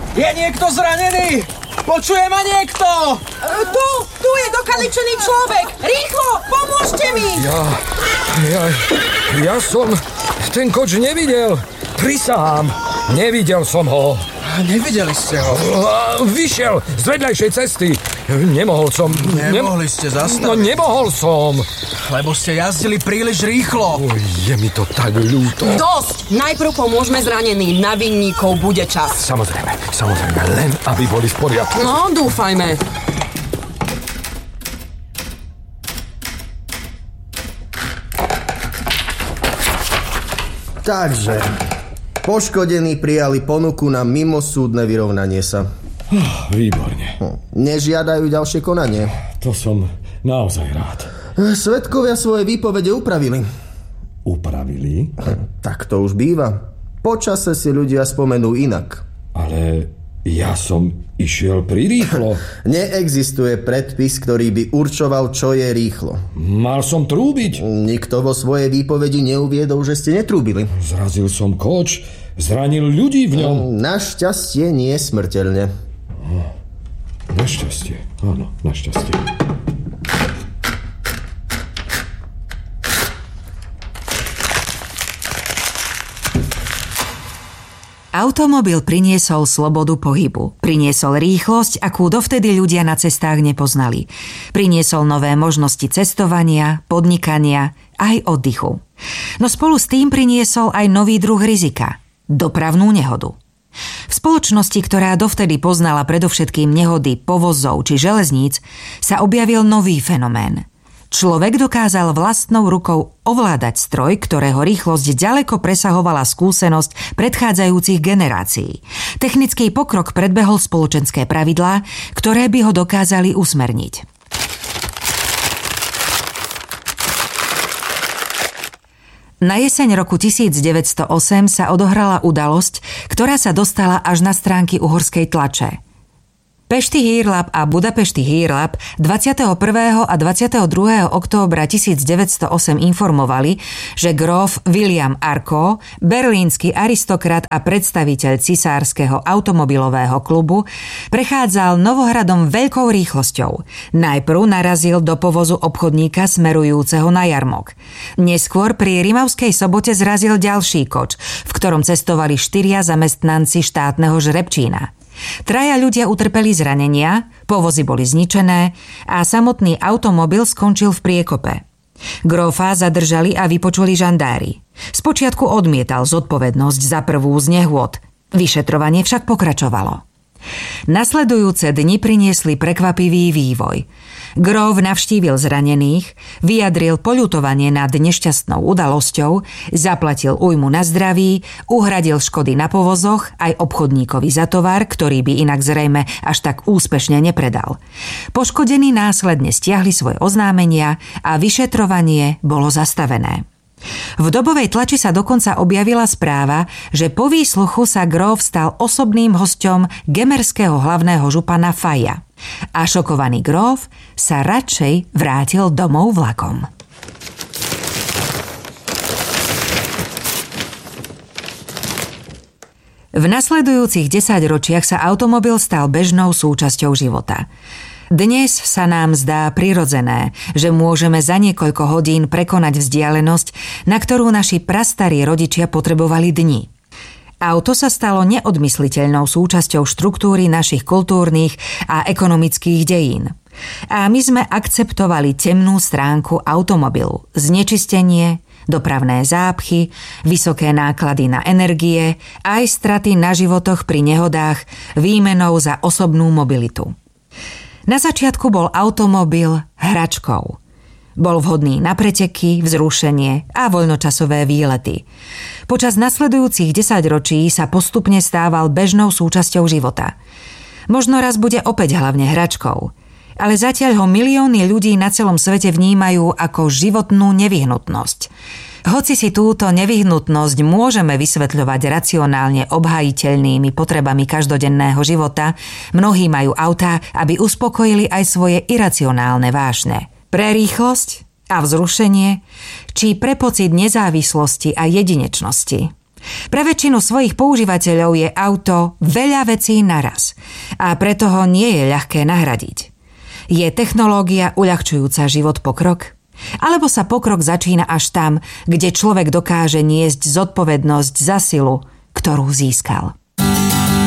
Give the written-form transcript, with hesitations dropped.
Je niekto zranený? Počuje ma niekto? Tu je dokaličený človek. Rýchlo, pomôžte mi. Ja som ten koč nevidel. Prisahám, nevidel som ho. Nevideli ste ho? Vyšiel z vedľajšej cesty. Nemohol som... Nemohli ste zastaviť? No nemohol som. Lebo ste jazdili príliš rýchlo. Je mi to tak ľúto. Dosť! Najprv pomôžme zraneným. Na vinníkov bude čas. Samozrejme, len aby boli v poriadku. No, dúfajme. Takže, poškodení prijali ponuku na mimosúdne vyrovnanie sa. Výborne. Nežiadajú ďalšie konanie. To som naozaj rád. Svedkovia svoje výpovede upravili. Upravili? Tak to už býva. Počase si ľudia spomenú inak. Ale ja som išiel prirýchlo. Neexistuje predpis, ktorý by určoval, čo je rýchlo. Mal som trúbiť. Nikto vo svojej výpovedi neuviedol, že ste netrúbili. Zrazil som koč, zranil ľudí v ňom. Našťastie nie smrteľne. Našťastie, áno, našťastie. Automobil priniesol slobodu pohybu. Priniesol rýchlosť, akú dovtedy ľudia na cestách nepoznali. Priniesol nové možnosti cestovania, podnikania, aj oddychu. No spolu s tým priniesol aj nový druh rizika – dopravnú nehodu. V spoločnosti, ktorá dovtedy poznala predovšetkým nehody povozov či železníc, sa objavil nový fenomén. Človek dokázal vlastnou rukou ovládať stroj, ktorého rýchlosť ďaleko presahovala skúsenosť predchádzajúcich generácií. Technický pokrok predbehol spoločenské pravidlá, ktoré by ho dokázali usmerniť. Na jeseň roku 1908 sa odohrala udalosť, ktorá sa dostala až na stránky uhorskej tlače. Pešty Hírlap a Budapešti Hírlap 21. a 22. októbra 1908 informovali, že gróf William Arko, berlínsky aristokrat a predstaviteľ cisárskeho automobilového klubu, prechádzal Novohradom veľkou rýchlosťou. Najprv narazil do povozu obchodníka smerujúceho na jarmok. Neskôr pri Rimavskej Sobote zrazil ďalší koč, v ktorom cestovali 4 zamestnanci štátneho žrebčína. 3 ľudia utrpeli zranenia, povozy boli zničené a samotný automobil skončil v priekope. Grófa zadržali a vypočuli žandári. Spočiatku odmietal zodpovednosť za prvú z nehôd. Vyšetrovanie však pokračovalo. Nasledujúce dni priniesli prekvapivý vývoj. Gróf navštívil zranených, vyjadril poľutovanie nad nešťastnou udalosťou, zaplatil újmu na zdraví, uhradil škody na povozoch aj obchodníkovi za tovar, ktorý by inak zrejme až tak úspešne nepredal. Poškodení následne stiahli svoje oznámenia a vyšetrovanie bolo zastavené. V dobovej tlači sa dokonca objavila správa, že po výsluchu sa gróf stal osobným hosťom gemerského hlavného župana Faja. A šokovaný gróf sa radšej vrátil domov vlakom. V nasledujúcich 10 ročiach sa automobil stal bežnou súčasťou života. Dnes sa nám zdá prirodzené, že môžeme za niekoľko hodín prekonať vzdialenosť, na ktorú naši prastarí rodičia potrebovali dni. Auto sa stalo neodmysliteľnou súčasťou štruktúry našich kultúrnych a ekonomických dejín. A my sme akceptovali temnú stránku automobilu, znečistenie, dopravné zápchy, vysoké náklady na energie, aj straty na životoch pri nehodách výmenou za osobnú mobilitu. Na začiatku bol automobil hračkou. Bol vhodný na preteky, vzrušenie a voľnočasové výlety. Počas nasledujúcich 10 ročí sa postupne stával bežnou súčasťou života. Možno raz bude opäť hlavne hračkou, ale zatiaľ ho milióny ľudí na celom svete vnímajú ako životnú nevyhnutnosť. Hoci si túto nevyhnutnosť môžeme vysvetľovať racionálne obhajiteľnými potrebami každodenného života, mnohí majú autá, aby uspokojili aj svoje iracionálne vášne. Pre rýchlosť a vzrušenie, či pre pocit nezávislosti a jedinečnosti. Pre väčšinu svojich používateľov je auto veľa vecí naraz a preto ho nie je ľahké nahradiť. Je technológia uľahčujúca život pokrok? Alebo sa pokrok začína až tam, kde človek dokáže niesť zodpovednosť za silu, ktorú získal?